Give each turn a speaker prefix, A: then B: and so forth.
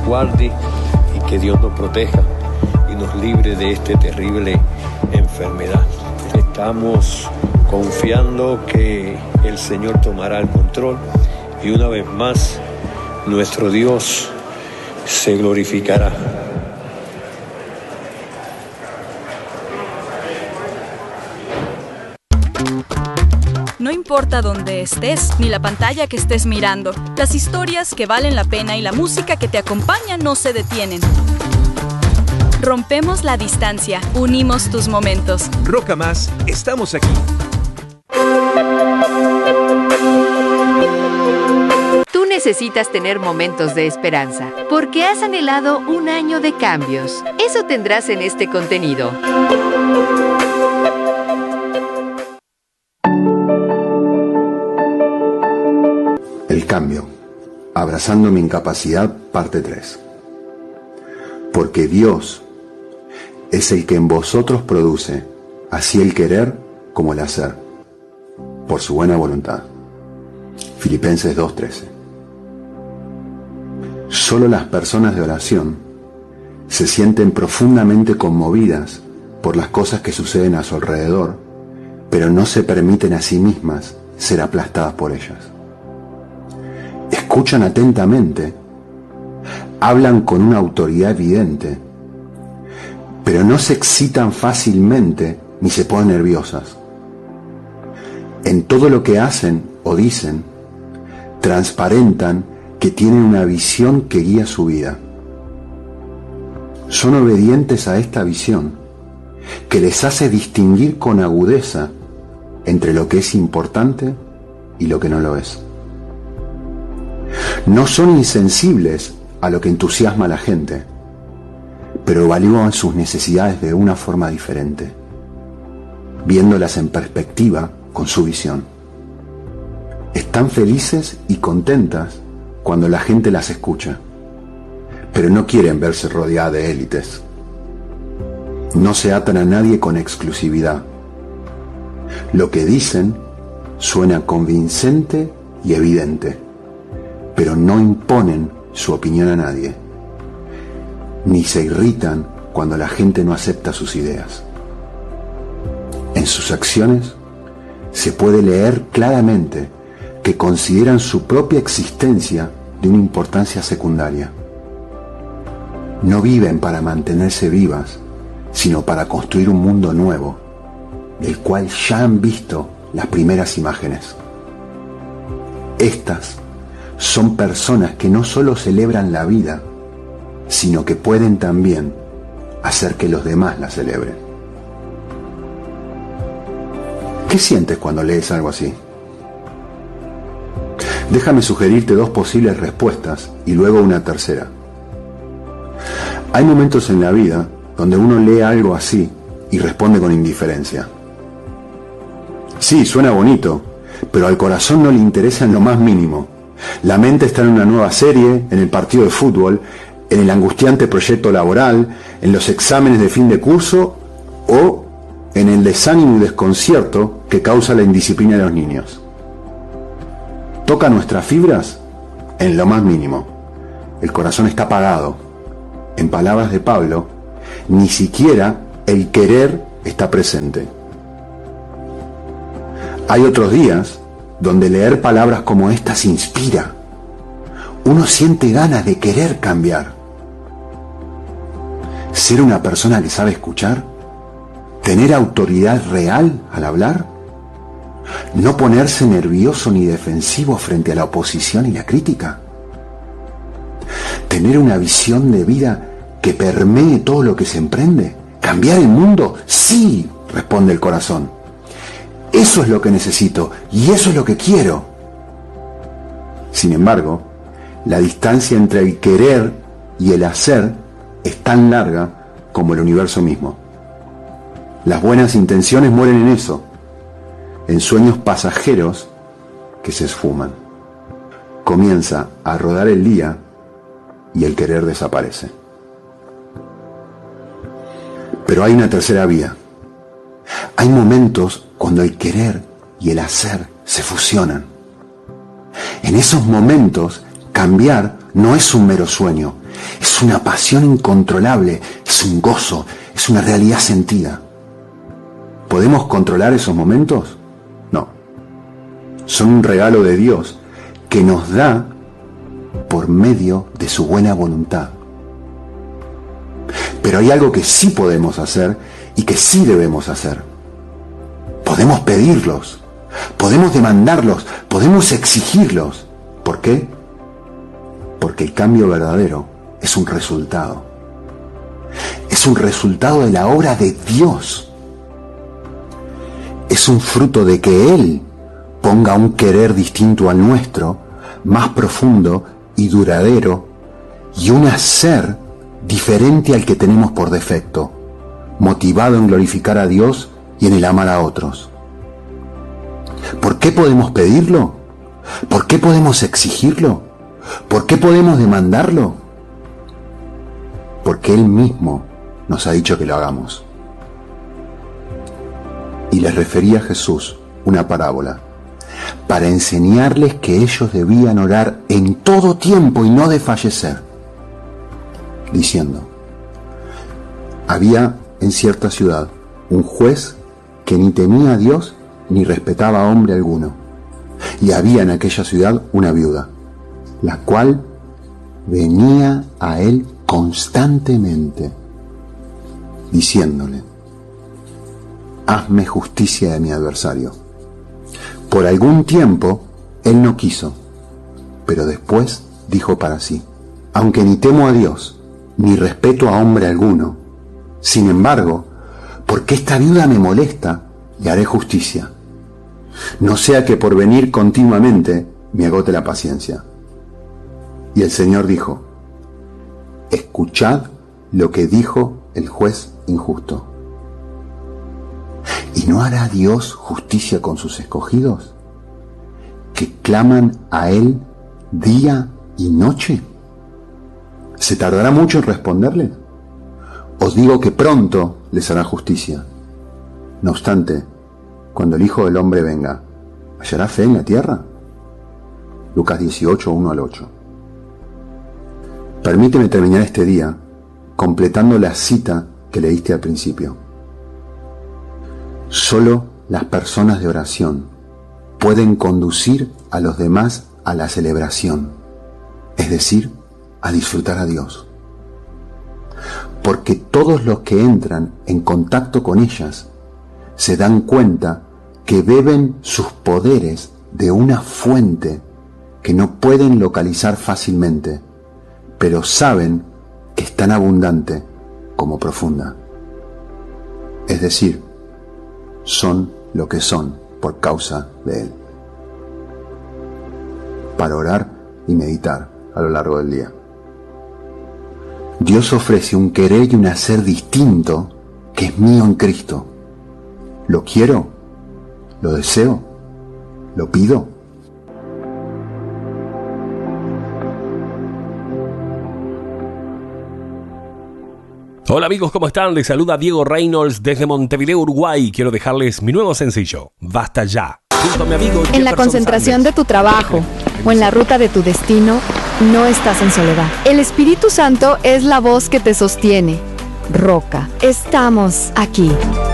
A: guarde y que Dios nos proteja y nos libre de esta terrible enfermedad. Estamos confiando que el Señor tomará el control y una vez más nuestro Dios se glorificará.
B: No importa dónde estés, ni la pantalla que estés mirando, las historias que valen la pena y la música que te acompaña no se detienen. Rompemos la distancia, unimos tus momentos.
C: Roca Más, estamos aquí.
D: Tú necesitas tener momentos de esperanza, porque has anhelado un año de cambios. Eso tendrás en este contenido.
E: El cambio, abrazando mi incapacidad, parte 3. Porque Dios es el que en vosotros produce, así el querer como el hacer, por su buena voluntad. Filipenses 2:13. Solo las personas de oración se sienten profundamente conmovidas por las cosas que suceden a su alrededor, pero no se permiten a sí mismas ser aplastadas por ellas. Escuchan atentamente, hablan con una autoridad evidente, pero no se excitan fácilmente ni se ponen nerviosas. En todo lo que hacen o dicen, transparentan que tienen una visión que guía su vida. Son obedientes a esta visión, que les hace distinguir con agudeza entre lo que es importante y lo que no lo es. No son insensibles a lo que entusiasma a la gente, pero evalúan sus necesidades de una forma diferente, viéndolas en perspectiva con su visión. Están felices y contentas cuando la gente las escucha, pero no quieren verse rodeadas de élites. No se atan a nadie con exclusividad. Lo que dicen suena convincente y evidente, pero no imponen su opinión a nadie, ni se irritan cuando la gente no acepta sus ideas. En sus acciones se puede leer claramente que consideran su propia existencia de una importancia secundaria. No viven para mantenerse vivas, sino para construir un mundo nuevo, del cual ya han visto las primeras imágenes. Estas son personas que no solo celebran la vida, sino que pueden también hacer que los demás la celebren. ¿Qué sientes cuando lees algo así? Déjame sugerirte 2 posibles respuestas y luego una tercera. Hay momentos en la vida donde uno lee algo así y responde con indiferencia. Sí, suena bonito, pero al corazón no le interesa en lo más mínimo. La mente está en una nueva serie, en el partido de fútbol, en el angustiante proyecto laboral, en los exámenes de fin de curso o en el desánimo y desconcierto que causa la indisciplina de los niños. Toca nuestras fibras en lo más mínimo. El corazón está apagado. En palabras de Pablo, ni siquiera el querer está presente. Hay otros días donde leer palabras como estas inspira. Uno siente ganas de querer cambiar. Ser una persona que sabe escuchar, tener autoridad real al hablar, no ponerse nervioso ni defensivo frente a la oposición y la crítica, tener una visión de vida que permee todo lo que se emprende, cambiar el mundo, sí, responde el corazón. Eso es lo que necesito y eso es lo que quiero. Sin embargo, la distancia entre el querer y el hacer es tan larga como el universo mismo. Las buenas intenciones mueren en eso, en sueños pasajeros que se esfuman. Comienza a rodar el día y el querer desaparece. Pero hay una tercera vía. Hay momentos cuando el querer y el hacer se fusionan. En esos momentos, cambiar no es un mero sueño, Es una pasión incontrolable, es un gozo, es una realidad sentida. ¿Podemos controlar esos momentos? No. Son un regalo de Dios que nos da por medio de su buena voluntad. Pero hay algo que sí podemos hacer y que sí debemos hacer. Podemos pedirlos, podemos demandarlos, podemos exigirlos. ¿Por qué? Porque el cambio verdadero es un resultado. Es un resultado de la obra de Dios. Es un fruto de que Él ponga un querer distinto al nuestro, más profundo y duradero, y un hacer diferente al que tenemos por defecto, motivado en glorificar a Dios y en el amar a otros. ¿Por qué podemos pedirlo? ¿Por qué podemos exigirlo? ¿Por qué podemos demandarlo? Porque Él mismo nos ha dicho que lo hagamos. Y les refería a Jesús una parábola para enseñarles que ellos debían orar en todo tiempo y no desfallecer, diciendo: había en cierta ciudad un juez que ni temía a Dios ni respetaba a hombre alguno, y había en aquella ciudad una viuda, la cual venía a él constantemente, diciéndole: hazme justicia de mi adversario. Por algún tiempo él no quiso, pero después dijo para sí: aunque ni temo a Dios, ni respeto a hombre alguno, sin embargo, porque esta viuda me molesta, le haré justicia, no sea que por venir continuamente me agote la paciencia. Y el Señor dijo: escuchad lo que dijo el juez injusto. ¿Y no hará Dios justicia con sus escogidos, que claman a Él día y noche? ¿Se tardará mucho en responderles? Os digo que pronto les hará justicia. No obstante, cuando el Hijo del Hombre venga, ¿hallará fe en la tierra? Lucas 18, 1 al 8. Permíteme terminar este día completando la cita que leíste al principio. Solo las personas de oración pueden conducir a los demás a la celebración, es decir, a disfrutar a Dios. Porque todos los que entran en contacto con ellas se dan cuenta que beben sus poderes de una fuente que no pueden localizar fácilmente, pero saben que es tan abundante como profunda. Es decir, son lo que son por causa de Él. Para orar y meditar a lo largo del día. Dios ofrece un querer y un hacer distinto que es mío en Cristo. ¿Lo quiero? ¿Lo deseo? ¿Lo pido?
C: Hola amigos, ¿cómo están? Les saluda Diego Reynolds desde Montevideo, Uruguay. Quiero dejarles mi nuevo sencillo, Basta Ya. Junto a mi amigo
F: en la concentración de tu trabajo o en la ruta de tu destino, no estás en soledad. El Espíritu Santo es la voz que te sostiene. Roca, estamos aquí.